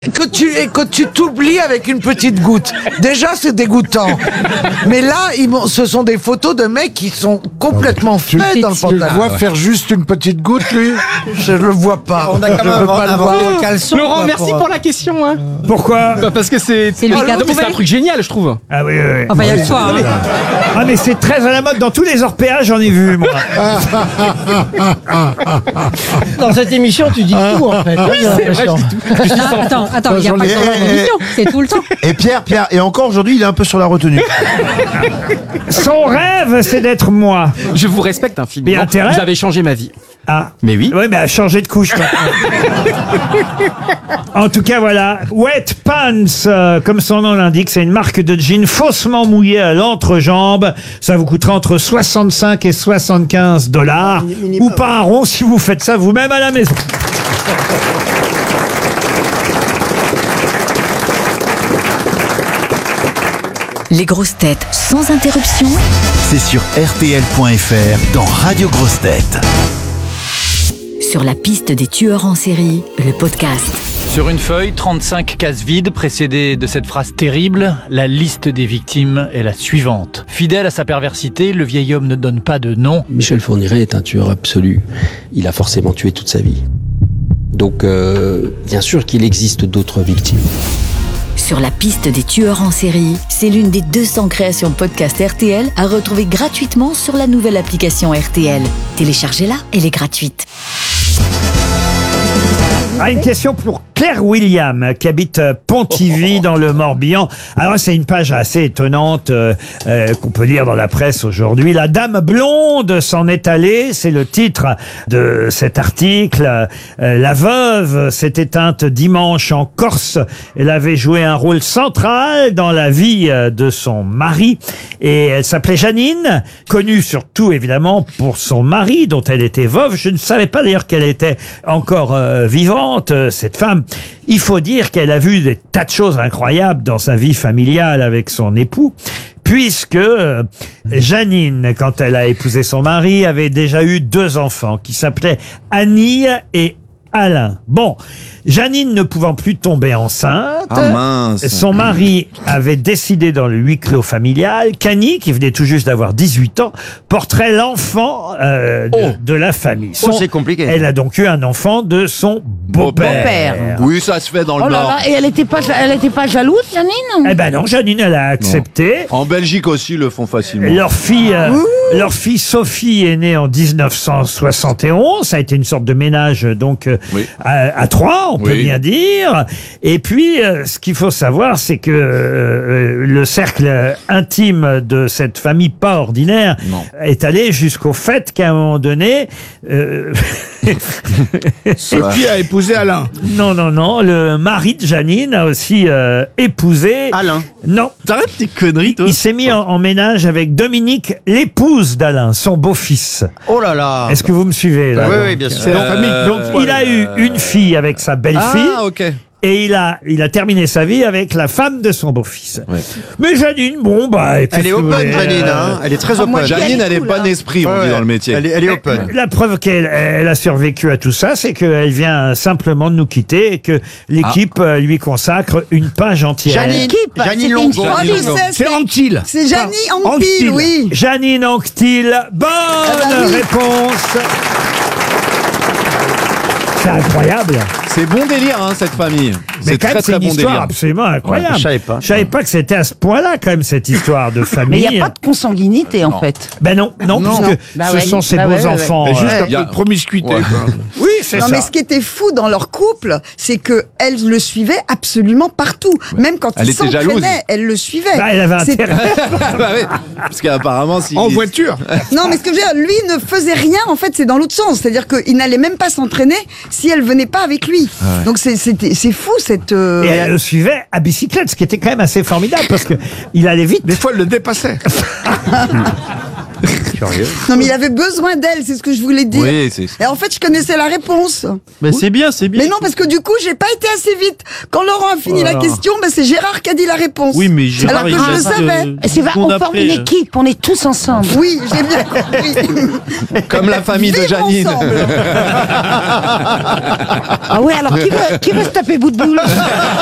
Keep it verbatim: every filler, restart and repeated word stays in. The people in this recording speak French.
Que tu, et que tu t'oublies avec une petite goutte. Déjà, c'est dégoûtant. Mais là, ils m'ont- ce sont des photos de mecs qui sont complètement Tu, faits dans le tu le pantalon. vois faire juste une petite goutte, lui? Je le vois pas. On a quand Je même veux pas le voir. inventé le caleçon. Laurent, quoi, merci pour la question. Hein. Pourquoi? Bah, parce que c'est C'est lui qui a Non, mais c'est trouvé. un truc génial, je trouve. Ah oui, oui, oui. Enfin, il y a le soir. Hein. Ah mais c'est très à la mode dans tous les orpéages, j'en ai vu moi. Dans cette émission, tu dis tout en fait. J'ai l'impression. Non, attends, attends, il n'y a pas que dans Eh, cette eh, émission, c'est tout le temps. Et Pierre, Pierre, et encore aujourd'hui, il est un peu sur la retenue. Son rêve, c'est d'être moi. Je vous respecte infiniment. Bien intérêt. Vous avez changé ma vie. Ah. Mais oui. Oui, mais à changer de couche maintenant. En tout cas, voilà. Wet Pants, euh, comme son nom l'indique, c'est une marque de jeans faussement mouillée à l'entrejambe. Ça vous coûtera entre soixante-cinq et soixante-quinze dollars. Ou pas un rond si vous faites ça vous-même à la maison. Les grosses têtes sans interruption. C'est sur R T L point F R dans Radio Grosses Têtes. Sur la piste des tueurs en série, le podcast. Sur une feuille, trente-cinq cases vides précédées de cette phrase terrible. La liste des victimes est la suivante. Fidèle à sa perversité, le vieil homme ne donne pas de nom. Michel Fourniret est un tueur absolu. Il a forcément tué toute sa vie. Donc, euh, bien sûr qu'il existe d'autres victimes. Sur la piste des tueurs en série, c'est l'une des deux cents créations podcast R T L à retrouver gratuitement sur la nouvelle application R T L. Téléchargez-la, elle est gratuite. Ah, une question pour Claire William, qui habite euh, Pontivy dans le Morbihan. Alors, c'est une page assez étonnante euh, euh, qu'on peut lire dans la presse aujourd'hui. La dame blonde s'en est allée, c'est le titre de cet article. Euh, la veuve s'est éteinte dimanche en Corse. Elle avait joué un rôle central dans la vie euh, de son mari. Et elle s'appelait Janine, connue surtout évidemment pour son mari, dont elle était veuve. Je ne savais pas d'ailleurs qu'elle était encore euh, vivante, euh, cette femme. Il faut dire qu'elle a vu des tas de choses incroyables dans sa vie familiale avec son époux, puisque euh, Janine, quand elle a épousé son mari, avait déjà eu deux enfants qui s'appelaient Annie et Alain. Bon, Janine ne pouvant plus tomber enceinte, Ah mince. son mari avait décidé dans le huis clos familial qu'Annie, qui venait tout juste d'avoir dix-huit ans, porterait l'enfant euh, de, Oh. de la famille. Oh, c'est compliqué. Elle a donc eu un enfant de son beau-père. Oui, ça se fait dans le Oh là Nord. là, et elle était pas, elle était pas jalouse, Janine? Eh ben non, Janine, elle a accepté. En Belgique aussi, ils le font facilement. Leur fille, euh, leur fille Sophie est née en dix-neuf cent soixante et onze. Ça a été une sorte de ménage donc euh, Oui. à, à trois, on peut Oui. bien dire. Et puis, euh, ce qu'il faut savoir, c'est que euh, le cercle intime de cette famille pas ordinaire Non. est allé jusqu'au fait qu'à un moment donné, euh, Sophie a épousé Alain. non, non, non, le mari de Janine a aussi euh, épousé. Alain. Non. T'arrêtes tes conneries, toi. Il s'est mis en, en ménage avec Dominique, l'épouse d'Alain, son beau-fils. Oh là là. Est-ce que vous me suivez là Oui, donc oui, bien sûr. C'est leur famille. Donc, Il a eu une fille avec sa belle-fille Ah, ok. et il a, il a terminé sa vie avec la femme de son beau-fils. Ouais. Mais Janine, bon, bah... Elle est qu'est-ce que vous open, voulez, Janine. euh, Hein. Elle est très Ah, moi, open. j'y Janine, allais elle est tout, bon là. esprit, on Ouais, dit ouais. dans le métier. Elle est, elle est open. La preuve qu'elle elle a survécu à tout ça, c'est qu'elle vient simplement de nous quitter et que l'équipe euh, lui consacre une page entière. Janine. Équipe, Janine c'était Longo. une Janine police, Longo. c'est- C'est Anctil. C'est Janine Anctil, Anctil. oui. Janine Anctil, bonne bah oui. réponse. C'est incroyable. C'est bon délire, hein, cette famille. Mais C'est quand même, très c'est très une bon histoire délire. absolument incroyable. Ouais, je savais pas. Je savais pas que c'était à ce point-là, quand même, cette histoire de Mais famille. il n'y a pas de consanguinité, en fait. Ben non, non, Non. puisque Bah ce ouais. sont ces Bah beaux ouais, ouais, ouais. enfants. Mais juste euh, un peu de promiscuité. Ouais. quoi. Oui, c'est Non, ça. mais ce qui était fou dans leur couple, c'est que elle le suivait absolument partout. Même quand Elle il était jalouse. s'entraînait, elle le suivait. Bah, elle avait C'est- intérêt. Bah oui, parce qu'apparemment, si. En voiture. Non, mais ce que je veux dire, lui ne faisait rien, en fait, c'est dans l'autre sens. C'est-à-dire qu'il n'allait même pas s'entraîner si elle venait pas avec lui. Donc c'est c'était- c'est fou, cette... euh, Et elle le suivait à bicyclette, ce qui était quand même assez formidable, parce que il allait vite. Des fois, elle le dépassait. Curieux. Non, mais il avait besoin d'elle, c'est ce que je voulais dire. Oui, c'est- Et en fait, je connaissais la réponse. Mais c'est bien, c'est bien. Mais non, parce que du coup, j'ai pas été assez vite. Quand Laurent a fini Voilà. la question, ben c'est Gérard qui a dit la réponse. Oui, mais Gérard, Alors que il je le reste, savais. euh, C'est va- on seconde forme une après. équipe, on est tous ensemble. Oui, j'ai bien compris. Comme la famille de Vivre Janine. ensemble. Ah ouais, alors qui veut, qui veut se taper bout de boule